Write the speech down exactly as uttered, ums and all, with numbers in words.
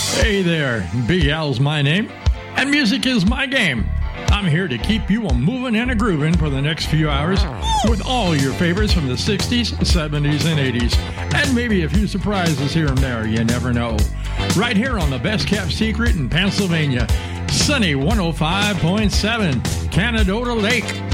Hey there, Big Al's my name, and music is my game. I'm here to keep you a moving and a grooving for the next few hours with all your favorites from the sixties, seventies, and eighties, and maybe a few surprises here and there, you never know. Right here on the best kept secret in Pennsylvania, Sunny one oh five point seven, Canadota Lake.